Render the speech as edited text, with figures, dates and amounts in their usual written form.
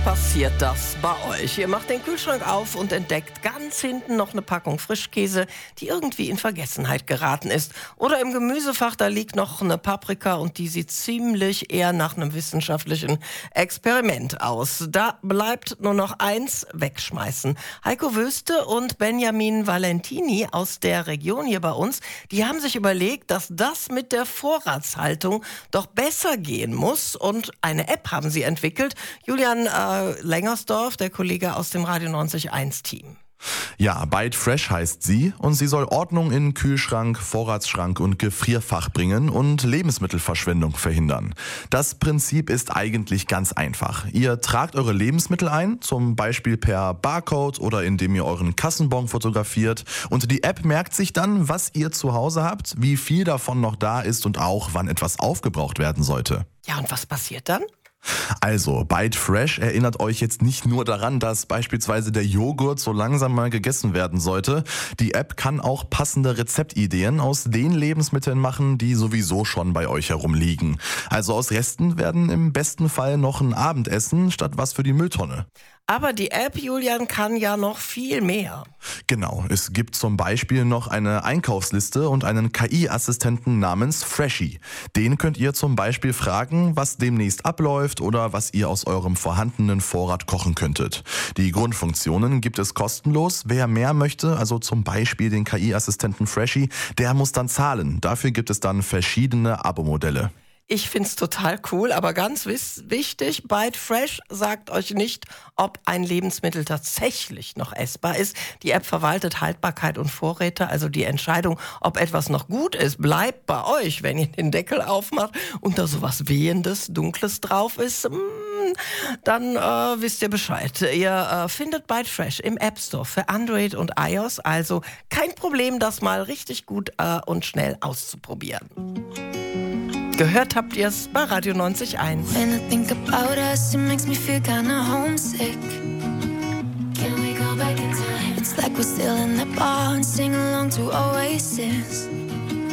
passiert das bei euch? Ihr macht den Kühlschrank auf und entdeckt ganz hinten noch eine Packung Frischkäse, die irgendwie in Vergessenheit geraten ist. Oder im Gemüsefach, da liegt noch eine Paprika und die sieht ziemlich eher nach einem wissenschaftlichen Experiment aus. Da bleibt nur noch eins: wegschmeißen. Heiko Wüste und Benjamin Valentini aus der Region hier bei uns, die haben sich überlegt, dass das mit der Vorratshaltung doch besser gehen muss, und eine App haben sie entwickelt. Julian Lengersdorf, der Kollege aus dem Radio 90.1-Team. Ja, Bite Fresh heißt sie und sie soll Ordnung in Kühlschrank, Vorratsschrank und Gefrierfach bringen und Lebensmittelverschwendung verhindern. Das Prinzip ist eigentlich ganz einfach. Ihr tragt eure Lebensmittel ein, zum Beispiel per Barcode oder indem ihr euren Kassenbon fotografiert, und die App merkt sich dann, was ihr zu Hause habt, wie viel davon noch da ist und auch, wann etwas aufgebraucht werden sollte. Ja, und was passiert dann? Also, Bite Fresh erinnert euch jetzt nicht nur daran, dass beispielsweise der Joghurt so langsam mal gegessen werden sollte. Die App kann auch passende Rezeptideen aus den Lebensmitteln machen, die sowieso schon bei euch herumliegen. Also aus Resten werden im besten Fall noch ein Abendessen statt was für die Mülltonne. Aber die App, Julian, kann ja noch viel mehr. Genau, es gibt zum Beispiel noch eine Einkaufsliste und einen KI-Assistenten namens Freshie. Den könnt ihr zum Beispiel fragen, was demnächst abläuft oder was ihr aus eurem vorhandenen Vorrat kochen könntet. Die Grundfunktionen gibt es kostenlos. Wer mehr möchte, also zum Beispiel den KI-Assistenten Freshie, der muss dann zahlen. Dafür gibt es dann verschiedene Abo-Modelle. Ich find's total cool, aber ganz wichtig, Bite Fresh sagt euch nicht, ob ein Lebensmittel tatsächlich noch essbar ist. Die App verwaltet Haltbarkeit und Vorräte, also die Entscheidung, ob etwas noch gut ist, bleibt bei euch. Wenn ihr den Deckel aufmacht und da sowas Wehendes, Dunkles drauf ist, dann wisst ihr Bescheid. Ihr findet Bite Fresh im App Store für Android und iOS, also kein Problem, das mal richtig gut und schnell auszuprobieren. Gehört habt ihr es bei Radio 90.1. When I think about us, it makes me feel kinda homesick. Can we go back in time? It's like we're still in the bar and sing along to Oasis.